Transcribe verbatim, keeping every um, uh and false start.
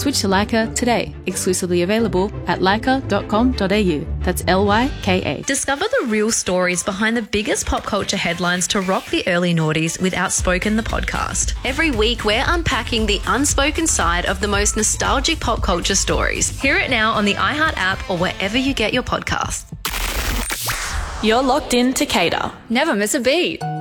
Switch to Lyca today. Exclusively available at lyca dot com dot a u. That's L Y K A. Discover the real stories behind the biggest pop culture headlines to rock the early noughties with Outspoken, the podcast. Every week, we're unpacking the unspoken side of the most nostalgic pop culture stories. Hear it now on the iHeart app or wherever you get your podcasts. You're locked in to Cater. Never miss a beat.